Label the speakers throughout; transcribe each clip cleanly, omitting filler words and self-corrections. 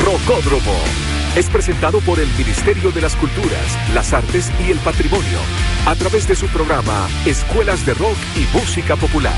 Speaker 1: Rocódromo. Es presentado por el Ministerio de las Culturas, las Artes y el Patrimonio, a través de su programa Escuelas de Rock y Música Popular.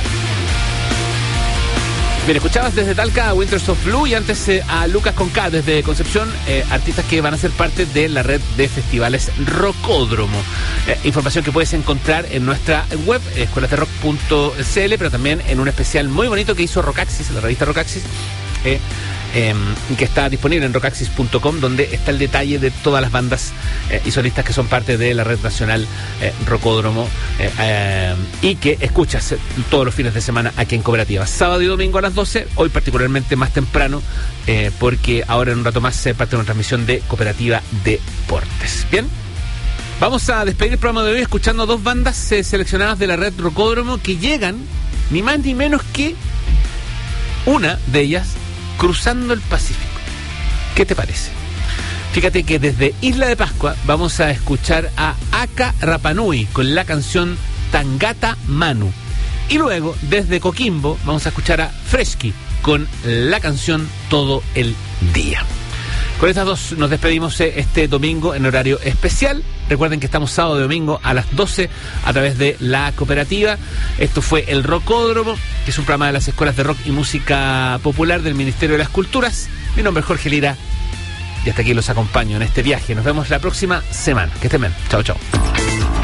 Speaker 2: Bien, escuchabas desde Talca a Winters of Blue y antes a Lucas con K desde Concepción, artistas que van a ser parte de la red de festivales Rocódromo. Información que puedes encontrar en nuestra web, escuelasderock.cl, pero también en un especial muy bonito que hizo Rockaxis, la revista Rockaxis, que está disponible en rockaxis.com, donde está el detalle de todas las bandas y solistas que son parte de la red nacional Rocódromo y que escuchas todos los fines de semana aquí en Cooperativa, sábado y domingo a las 12, hoy particularmente más temprano, porque ahora en un rato más parte de una transmisión de Cooperativa Deportes. Bien, vamos a despedir el programa de hoy escuchando dos bandas seleccionadas de la red Rocódromo que llegan ni más ni menos que una de ellas cruzando el Pacífico. ¿Qué te parece? Fíjate que desde Isla de Pascua vamos a escuchar a Aka Rapanui con la canción Tangata Manu. Y luego, desde Coquimbo, vamos a escuchar a Fresky con la canción Todo el Día. Con estas dos nos despedimos este domingo en horario especial. Recuerden que estamos sábado y domingo a las 12 a través de la Cooperativa. Esto fue el Rocódromo, que es un programa de las Escuelas de Rock y Música Popular del Ministerio de las Culturas. Mi nombre es Jorge Lira y hasta aquí los acompaño en este viaje. Nos vemos la próxima semana. Que estén bien. Chao, chao.